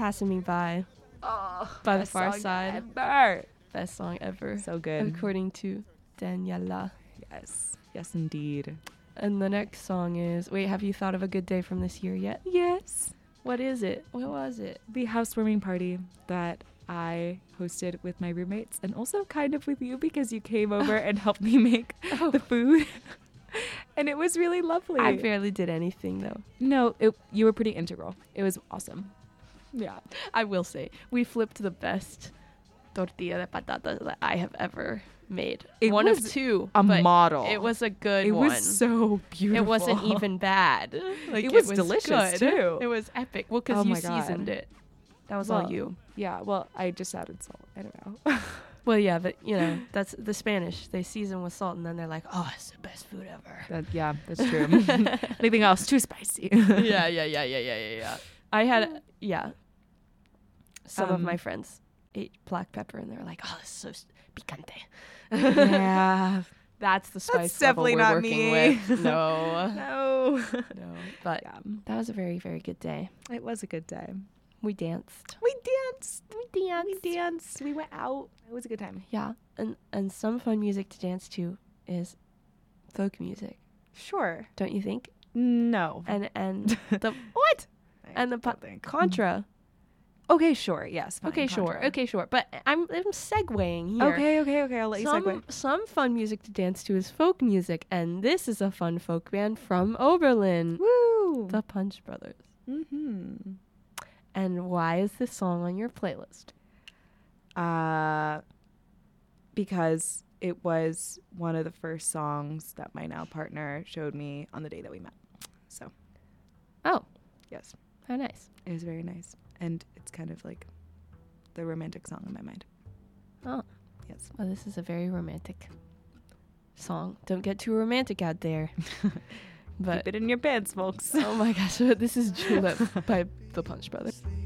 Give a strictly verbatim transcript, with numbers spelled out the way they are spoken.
Passing Me By Oh, by The best Far song Side. ever. Best song ever. So good. According to Daniela. Yes. Yes, indeed. And the next song is, wait, have you thought of a good day from this year yet? Yes. What is it? What was it? The housewarming party that I hosted with my roommates and also kind of with you because you came over and helped me make Oh. the food. And it was really lovely. I barely did anything, though. No, it, you were pretty integral. It was awesome. Yeah. I will say, we flipped the best tortilla de patata that I have ever made. It one of was two. a but model. It was a good It one. was so beautiful. It wasn't even bad. Like, It was delicious, good. too. It was epic. Well, because Oh you my God. seasoned it. That was Well, all you. Yeah, well, I just added salt. I don't know. Well, yeah, but, you know, that's the Spanish. They season with salt, and then they're like, oh, it's the best food ever. That, yeah, that's true. Anything else, too spicy. yeah, yeah, yeah, yeah, yeah, yeah, yeah. I had, yeah. Some of Um, my friends ate black pepper, and they were like, oh, this is so s- picante. Yeah. That's the spice That's level definitely we're not working me. with. No. No. No. But Yeah, that was a very, very good day. it was a good day. We danced. We danced. We danced. We danced. We went out. It was a good time. Yeah. And, and some fun music to dance to is folk music, Sure. don't you think? No. And and the what? And the pa- contra. Okay, sure. Yes. fine, Okay, sure. contra. Okay, sure. But I'm I'm segueing here. Okay, okay, okay. I'll let you Some segue. some fun music to dance to is folk music, and this is a fun folk band from Oberlin, Woo. the Punch Brothers. Mm-hmm. And why is this song on your playlist? Uh, because it was one of the first songs that my now partner showed me on the day that we met. So, Oh, yes, how nice. it was very nice. And it's kind of like the romantic song in my mind. Oh, Yes. well, this is a very romantic song. Don't get too romantic out there. But Keep it in your pants, folks. oh my gosh, this is Julep by the Punch Brothers.